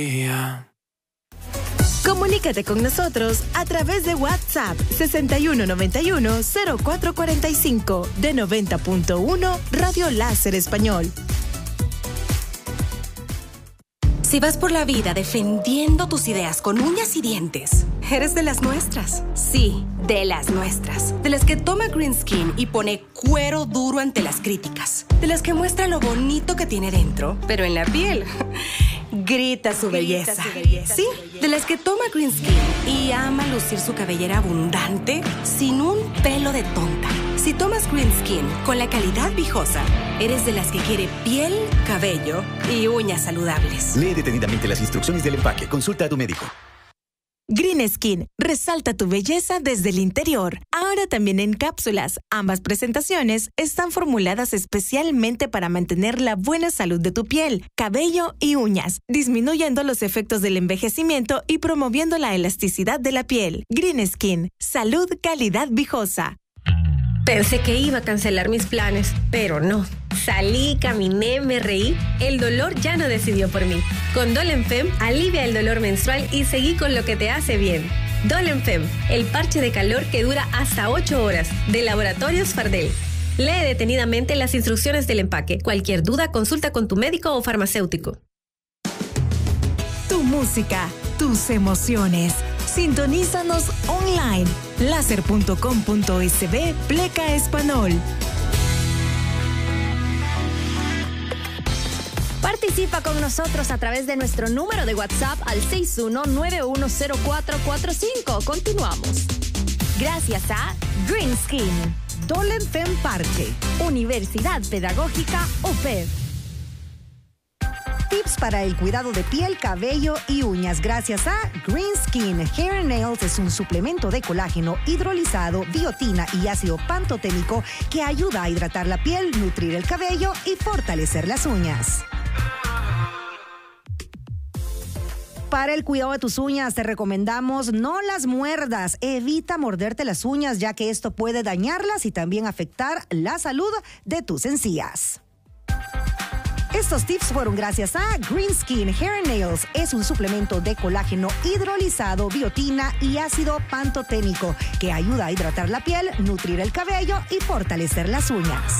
Comunícate con nosotros a través de WhatsApp 6191-0445 de 90.1 Radio Láser Español. Si vas por la vida defendiendo tus ideas con uñas y dientes, eres de las nuestras. Sí, de las nuestras. De las que toma Green Skin y pone cuero duro ante las críticas. De las que muestra lo bonito que tiene dentro, pero en la piel grita su belleza. Sí, de las que toma Green Skin y ama lucir su cabellera abundante sin un pelo de tonta. Si tomas Green Skin con la calidad Viejosa, eres de las que quiere piel, cabello y uñas saludables. Lee detenidamente las instrucciones del empaque. Consulta a tu médico. Green Skin, resalta tu belleza desde el interior. Ahora también en cápsulas. Ambas presentaciones están formuladas especialmente para mantener la buena salud de tu piel, cabello y uñas, disminuyendo los efectos del envejecimiento y promoviendo la elasticidad de la piel. Green Skin, salud, calidad Viejosa. Pensé que iba a cancelar mis planes, pero no. Salí, caminé, me reí. El dolor ya no decidió por mí. Con Dolenfem, alivia el dolor menstrual y seguí con lo que te hace bien. Dolenfem, el parche de calor que dura hasta 8 horas, de Laboratorios Fardel. Lee detenidamente las instrucciones del empaque. Cualquier duda, consulta con tu médico o farmacéutico. Tu música, tus emociones. Sintonízanos online. Láser.com.sb Pleca Español. Participa con nosotros a través de nuestro número de WhatsApp al 61910445. Continuamos. Gracias a Green Skin, Dolenfem Parche, Universidad Pedagógica UPEV. Tips para el cuidado de piel, cabello y uñas gracias a Green Skin. Hair and Nails es un suplemento de colágeno hidrolizado, biotina y ácido pantoténico que ayuda a hidratar la piel, nutrir el cabello y fortalecer las uñas. Para el cuidado de tus uñas te recomendamos no las muerdas. Evita morderte las uñas ya que esto puede dañarlas y también afectar la salud de tus encías. Estos tips fueron gracias a Green Skin Hair and Nails. Es un suplemento de colágeno hidrolizado, biotina y ácido pantoténico que ayuda a hidratar la piel, nutrir el cabello y fortalecer las uñas.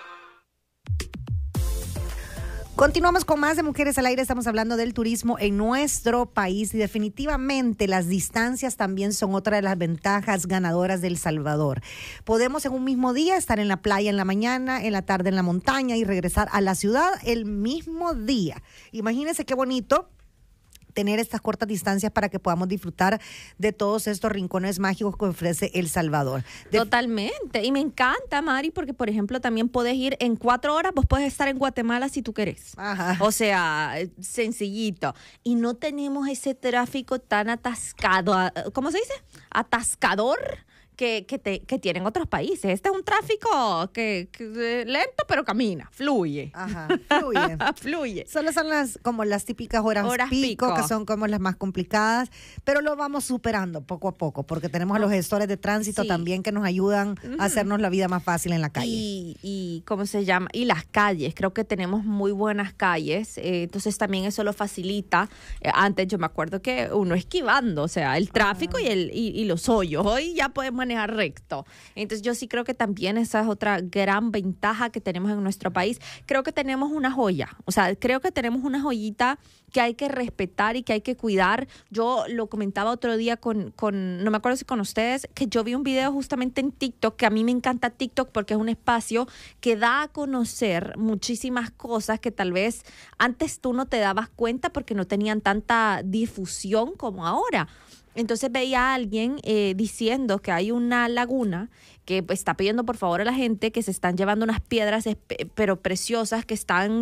Continuamos con más de Mujeres al Aire. Estamos hablando del turismo en nuestro país y definitivamente las distancias también son otra de las ventajas ganadoras de El Salvador. Podemos en un mismo día estar en la playa en la mañana, en la tarde en la montaña y regresar a la ciudad el mismo día. Imagínense qué bonito tener estas cortas distancias para que podamos disfrutar de todos estos rincones mágicos que ofrece El Salvador. Totalmente. Y me encanta, Mari, porque, por ejemplo, también puedes ir en 4 horas, vos puedes estar en Guatemala si tú querés. Ajá. O sea, sencillito. Y no tenemos ese tráfico tan atascado, ¿cómo se dice? Atascador que tienen otros países. Este es un tráfico que lento, pero camina, fluye. Ajá, fluye. Fluye. Solo son como las típicas horas pico, que son como las más complicadas, pero lo vamos superando poco a poco, porque tenemos a los gestores de tránsito también que nos ayudan a hacernos la vida más fácil en la calle. Y ¿cómo se llama? Y las calles, creo que tenemos muy buenas calles, entonces también eso lo facilita. Antes yo me acuerdo que uno esquivando, o sea, el tráfico y los hoyos. Hoy ya podemos manejar recto. Entonces yo sí creo que también esa es otra gran ventaja que tenemos en nuestro país. Creo que tenemos una joya, o sea, creo que tenemos una joyita que hay que respetar y que hay que cuidar. Yo lo comentaba otro día con no me acuerdo si con ustedes, que yo vi un video justamente en TikTok, que a mí me encanta TikTok porque es un espacio que da a conocer muchísimas cosas que tal vez antes tú no te dabas cuenta porque no tenían tanta difusión como ahora. Entonces veía a alguien diciendo que hay una laguna que está pidiendo por favor a la gente que se están llevando unas piedras pero preciosas que están...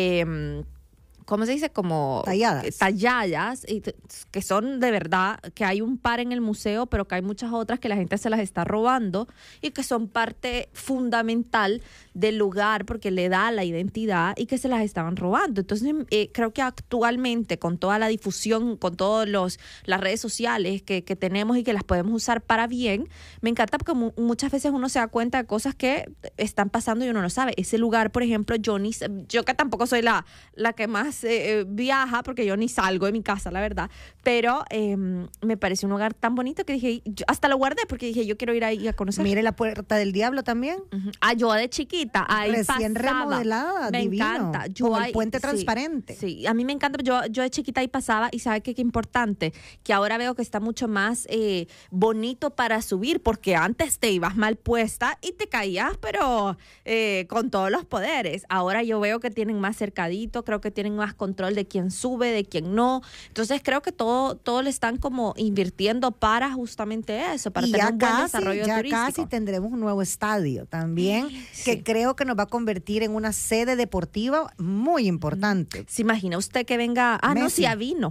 ¿cómo se dice? Como talladas, y que son de verdad, que hay un par en el museo, pero que hay muchas otras que la gente se las está robando y que son parte fundamental del lugar porque le da la identidad y que se las estaban robando. Entonces, creo que actualmente con toda la difusión, con todas las redes sociales que tenemos y que las podemos usar para bien, me encanta porque muchas veces uno se da cuenta de cosas que están pasando y uno no sabe. Ese lugar, por ejemplo, yo que tampoco soy la que más más viaja, porque yo ni salgo de mi casa, la verdad, pero me pareció un lugar tan bonito que dije, hasta lo guardé porque dije, yo quiero ir ahí a conocer. Mire la Puerta del Diablo también. Yo de chiquita, ahí recién pasaba. remodelada, me divino. encanta. Con el puente transparente. Sí, a mí me encanta. Yo de chiquita ahí pasaba y ¿sabe qué importante? Que ahora veo que está mucho más bonito para subir, porque antes te ibas mal puesta y te caías, pero con todos los poderes. Ahora yo veo que tienen más cercadito, creo que tienen más control de quién sube, de quién no. Entonces creo que todo le están como invirtiendo para justamente eso, para tener un buen desarrollo turístico. Ya casi tendremos un nuevo estadio también, que creo que nos va a convertir en una sede deportiva muy importante. ¿Se imagina usted que venga? Messi. No, sí, ya vino.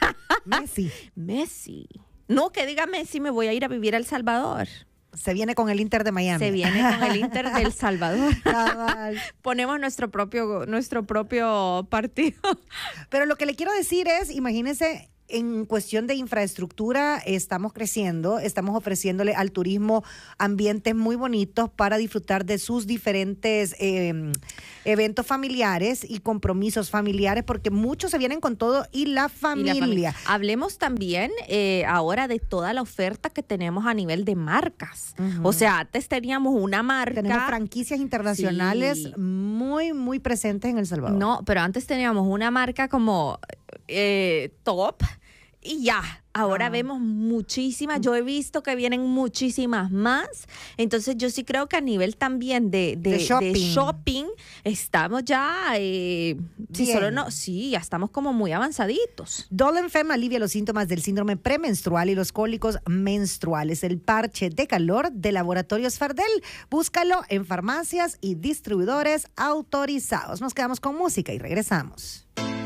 Messi. No, que diga Messi, me voy a ir a vivir a El Salvador. Se viene con el Inter de Miami. Se viene con el Inter de El Salvador. Cabal. Ponemos nuestro propio partido. Pero lo que le quiero decir es, imagínense, en cuestión de infraestructura estamos creciendo, estamos ofreciéndole al turismo ambientes muy bonitos para disfrutar de sus diferentes eventos familiares y compromisos familiares, porque muchos se vienen con todo y la familia. Hablemos también ahora de toda la oferta que tenemos a nivel de marcas. O sea, antes teníamos una marca. Tenemos franquicias internacionales muy, muy presentes en El Salvador. No, pero antes teníamos una marca como top. Y ya, ahora vemos muchísimas, yo he visto que vienen muchísimas más, entonces yo sí creo que a nivel también de shopping estamos ya, ya estamos como muy avanzaditos. Dollen Femme alivia los síntomas del síndrome premenstrual y los cólicos menstruales, el parche de calor de Laboratorios Fardel. Búscalo en farmacias y distribuidores autorizados. Nos quedamos con música y regresamos.